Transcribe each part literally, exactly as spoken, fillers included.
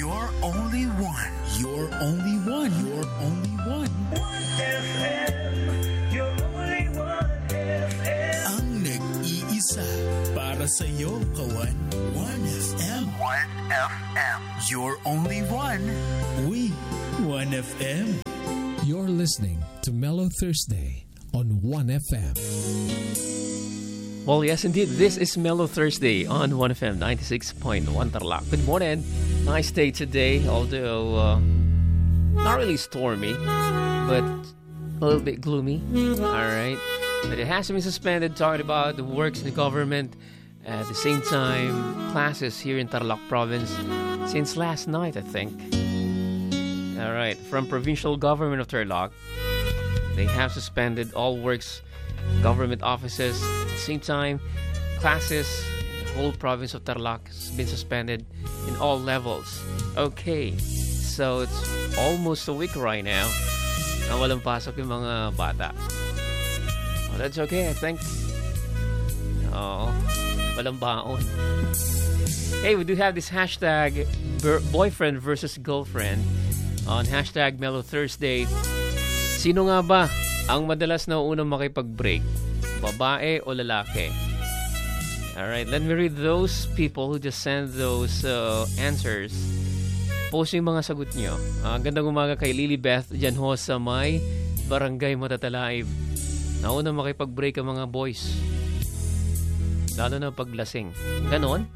You're only one. You're only one. You're only one. one F M. You're only one F M. Ang nag-iisa para sa'yo, kawan. one F M. one F M. You're only one. We, one F M. You're listening to Mellow Thursday on one F M. Well, yes, indeed. This is Mellow Thursday on one F M ninety-six point one Tarlac. Good morning. Nice day today, although uh, not really stormy, but a little bit gloomy. All right. But it has been suspended, talking about the works in the government. At the same time, classes here in Tarlac province since last night, I think. All right. From provincial government of Tarlac, they have suspended all works, government offices. At the same time, classes, the whole province of Tarlac has been suspended in all levels. Okay, so it's almost a week right now na walang pasok yung mga bata. Oh, that's okay, I think. Oh, walang baon. Hey, we do have this hashtag boyfriend versus girlfriend on hashtag Mellow Thursday. Sino nga ba ang madalas na unang makipag-break? Babae o lalaki? Alright, let me read those people who just send those uh, answers. Post yung mga sagot nyo. Uh, gandang umaga kay Lilibeth dyan ho sa may Barangay Matatalaib. Nauna makipag-break ang mga boys. Lalo na paglasing. Ganon?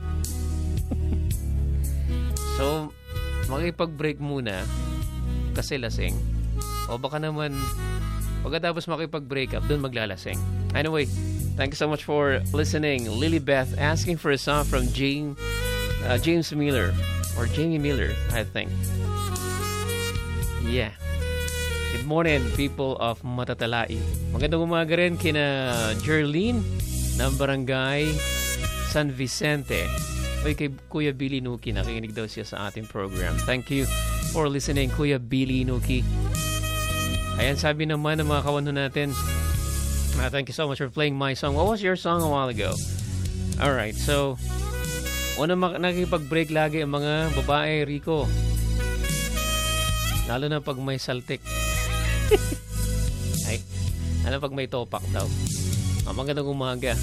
So, makipag-break muna kasi lasing. O baka naman pagkatapos makipag-break up, dun maglalasing. Anyway, thank you so much for listening. Lilibeth asking for a song from James, uh, James Miller. Or Jamie Miller, I think. Yeah. Good morning, people of Matatalai. Magandang umaga rin kina Jerlene ng Barangay San Vicente. Uy, kay Kuya Billy Nuki, nakikinig daw siya sa ating program. Thank you for listening, Kuya Billy Nuki. Ayan, sabi naman ng mga kawan natin, uh, thank you so much for playing my song. What was your song a while ago? Alright, so una mak- nakikipag-break lagi ang mga babae, Rico. Lalo na pag may saltik. Ay, ano pag may topak daw. Oh, magandang umaga.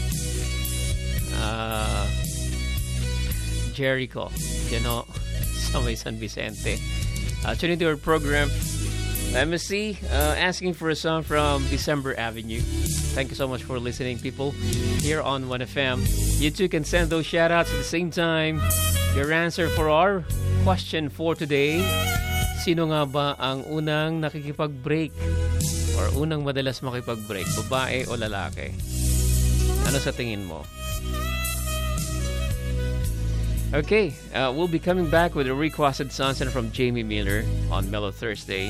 Uh, Jericho, you know, sa may San Vicente. Uh, tuning to our program. M S C uh, asking for a song from December Avenue. Thank you so much for listening, people, here on one F M. You too can send those shoutouts at the same time. Your answer for our question for today: sino nga ba ang unang nakikipag-break or unang madalas makipag-break? Babae o lalaki? Ano sa tingin mo? Okay, uh, we'll be coming back with a requested song from Jamie Miller on Mellow Thursday.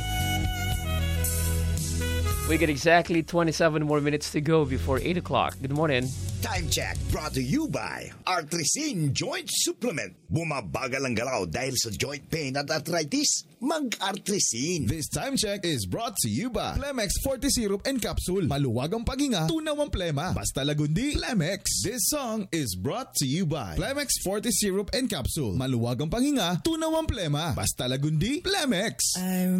We got exactly twenty-seven more minutes to go before eight o'clock. Good morning. Time check brought to you by Artresin Joint Supplement. Bumabagal ang galaw dahil sa joint pain at arthritis. Mag-Artresin. This time check is brought to you by Plemex forty Syrup and Capsule. Maluwag ang paghinga, tunaw ang plema. Basta lagundi, Plemex. This song is brought to you by Plemex forty Syrup and Capsule. Maluwag ang paghinga, tunaw ang plema. Basta lagundi, Plemex. I